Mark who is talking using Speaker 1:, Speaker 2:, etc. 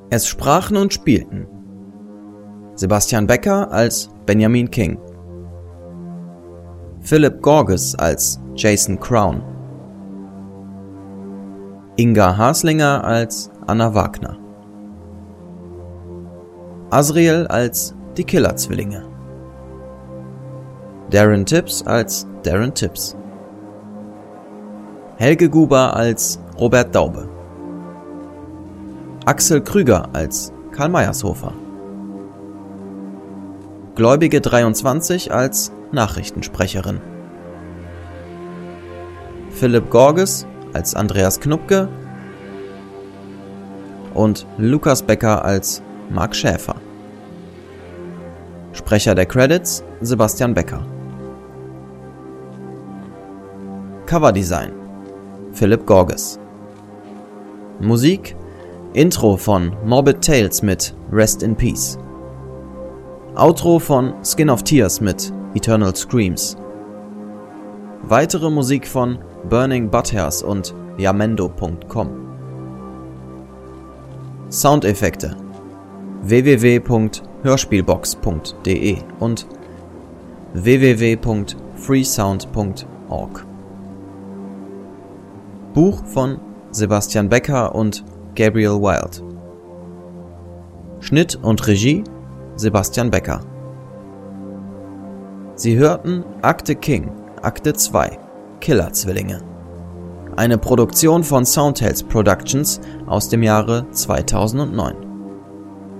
Speaker 1: Es sprachen und spielten Sebastian Becker als Benjamin King, Philip Gorges als Jason Crown, Inga Haslinger als Anna Wagner, Asriel als die Killerzwillinge, Darren Tips als Darren Tips, Helge Guber als Robert Daube, Axel Krüger als Karl Meyershofer, Gläubige 23 als Nachrichtensprecherin, Philipp Gorges als Andreas Knupke und Lukas Becker als Mark Schäfer. Sprecher der Credits Sebastian Becker. Coverdesign Philipp Gorges. Musik Intro von Morbid Tales mit Rest in Peace. Outro von Skin of Tears mit Eternal Screams. Weitere Musik von Burning Butthairs und Yamendo.com. Soundeffekte www.hörspielbox.de und www.freesound.org. Buch von Sebastian Becker und Gabriel Wild. Schnitt und Regie Sebastian Becker. Sie hörten Akte King, Akte 2, Killerzwillinge. Eine Produktion von Soundtales Productions aus dem Jahre 2009.